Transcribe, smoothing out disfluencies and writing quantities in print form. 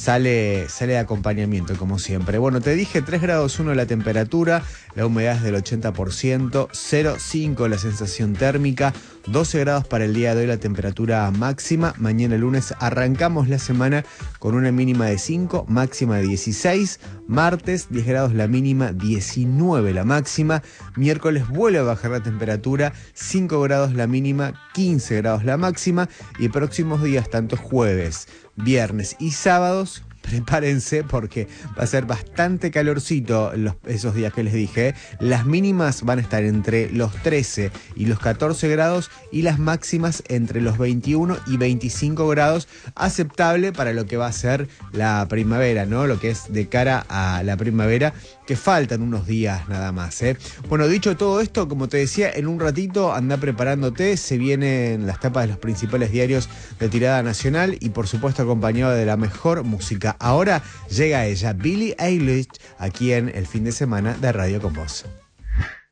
sale de acompañamiento, como siempre. Bueno, te dije 3 grados 1 la temperatura, la humedad es del 80%, 0,5 la sensación térmica, 12 grados para el día de hoy la temperatura máxima. Mañana lunes arrancamos la semana con una mínima de 5, máxima de 16. Martes 10 grados la mínima, 19 la máxima. Miércoles vuelve a bajar la temperatura, 5 grados la mínima, 15 grados la máxima. Y próximos días, tanto jueves, viernes y sábados, prepárense porque va a ser bastante calorcito esos días que les dije. Las mínimas van a estar entre los 13 y los 14 grados y las máximas entre los 21 y 25 grados, aceptable para lo que va a ser la primavera, ¿no? Lo que es de cara a la primavera, que faltan unos días nada más, ¿eh? Bueno, dicho todo esto, como te decía, en un ratito anda preparándote, se vienen las tapas de los principales diarios de tirada nacional y por supuesto acompañado de la mejor música. Ahora llega ella, Billie Eilish, aquí en El Fin de Semana de Radio Con Vos.